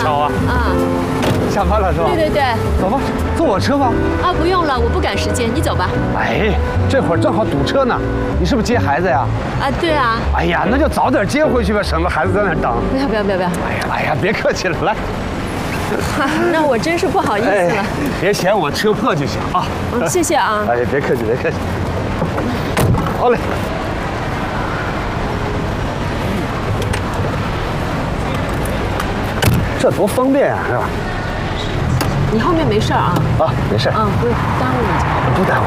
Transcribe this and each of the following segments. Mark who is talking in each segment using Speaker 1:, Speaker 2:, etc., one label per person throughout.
Speaker 1: 巧啊！
Speaker 2: 啊，
Speaker 1: 下班了是吧？
Speaker 2: 对，
Speaker 1: 走吧，坐我车吧。
Speaker 2: 啊，不用了，我不赶时间，你走吧。
Speaker 1: 哎，这会儿正好堵车呢。你是不是接孩子呀？
Speaker 2: 啊，对啊。
Speaker 1: 哎呀，那就早点接回去吧，省得孩子在那儿等。
Speaker 2: 不要！
Speaker 1: 哎呀，别客气了，来。
Speaker 2: 那我真是不好意思了。
Speaker 1: 别嫌我车破就行啊。
Speaker 2: 谢谢啊。
Speaker 1: 哎，别客气。好嘞。这多方便啊，是吧？
Speaker 2: 你后面没事啊？
Speaker 1: 啊，没事。
Speaker 2: 不耽误你。
Speaker 1: 不耽误。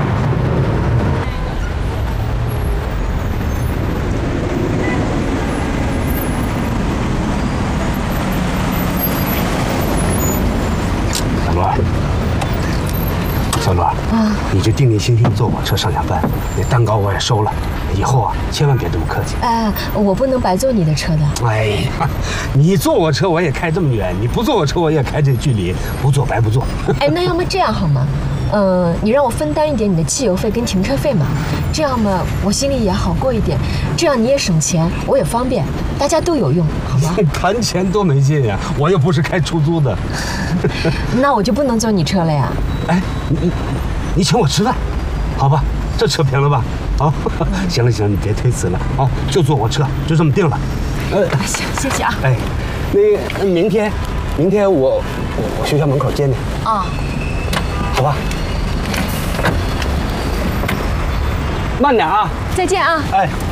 Speaker 1: 小罗，你就定定心坐我车上下班，那蛋糕我也收了，以后啊千万别这么客气。
Speaker 2: 我不能白坐你的车的。
Speaker 1: 哎呀，你坐我车我也开这么远，你不坐我车我也开这距离，不坐白不坐。
Speaker 2: 哎，那要么这样好吗？你让我分担一点你的汽油费跟停车费嘛，这样嘛我心里也好过一点，这样你也省钱，我也方便，大家都有用，好吗？
Speaker 1: 谈钱多没劲呀，我又不是开出租的。
Speaker 2: 那我就不能坐你车了呀？
Speaker 1: 哎，你请我吃饭，好吧？这扯平了吧？好，行了，你别推辞了，好，就坐我车，就这么定了。
Speaker 2: 行，谢谢啊。
Speaker 1: 哎，那明天我学校门口接你。
Speaker 2: 啊。
Speaker 1: 好吧，慢点啊！
Speaker 2: 再见啊！
Speaker 1: 哎。